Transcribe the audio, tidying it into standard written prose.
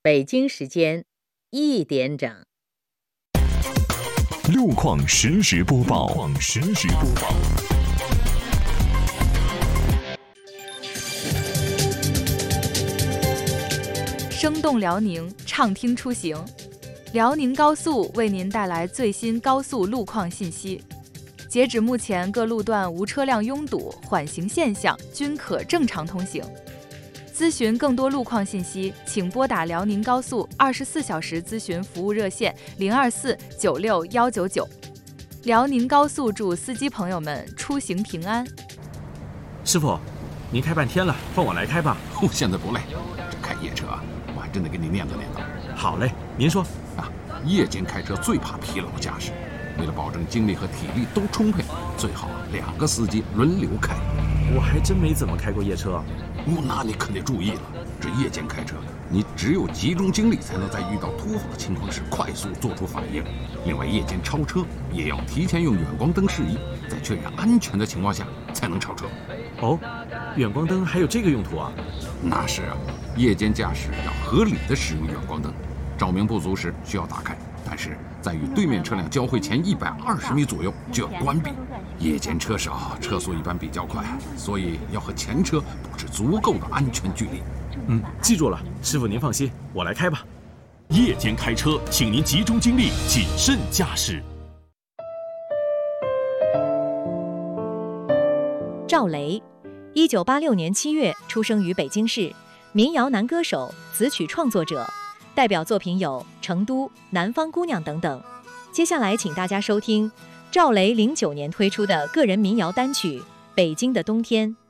北京时间1点整。 路况实时播报。 生动辽宁，畅听出行。辽宁高速为您带来最新高速路况信息。截止目前，各路段无车辆拥堵，缓行现象均可正常通行。咨询更多路况信息，请拨打辽宁高速24小时咨询服务热线024961199。辽宁高速祝司机朋友们出行平安。 师傅，您开半天了，换我来开吧。 我现在不累，这开夜车我还真得给你念叨念叨。 好嘞，您说。 夜间开车最怕疲劳驾驶，为了保证精力和体力都充沛，最好2个司机轮流开。 我还真没怎么开过夜车。 那你可得注意了，这夜间开车，你只有集中精力，才能在遇到突发情况时快速做出反应。另外，夜间超车也要提前用远光灯示意，在确认安全的情况下才能超车。 哦，远光灯还有这个用途啊？ 那是夜间驾驶要合理的使用远光灯，照明不足时需要打开，但是在与对面车辆交汇前120米左右就要关闭。夜间车少，车速一般比较快，所以要和前车保持足够的安全距离。 记住了，师傅您放心，我来开吧。 夜间开车，请您集中精力，谨慎驾驶。 赵雷，1986年7月出生于北京市，民谣男歌手、词曲创作者，代表作品有《成都》《南方姑娘》等等。接下来请大家收听赵雷09年推出的个人民谣单曲《北京的冬天》。